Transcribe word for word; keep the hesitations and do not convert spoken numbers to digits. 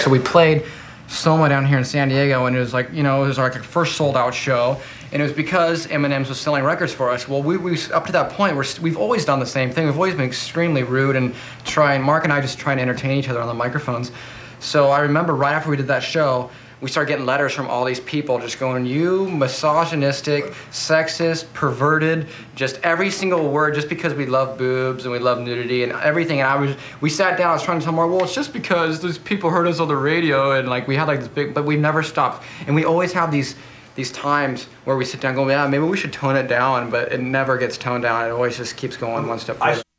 So we played Soma down here in San Diego, and it was like, you know, it was like our first sold-out show, and it was because M and M's was selling records for us. Well, we, we up to that point, we're, we've always done the same thing. We've always been extremely rude and trying, Mark and I just trying to entertain each other on the microphones. So I remember right after we did that show, we started getting letters from all these people just going, you misogynistic, sexist, perverted, just every single word, just because we love boobs and we love nudity and everything. And I was, we sat down, I was trying to tell Mark, well, it's just because these people heard us on the radio and like we had like this big, but we've never stopped. And we always have these these times where we sit down and go, yeah, maybe we should tone it down, but it never gets toned down. It always just keeps going one step further.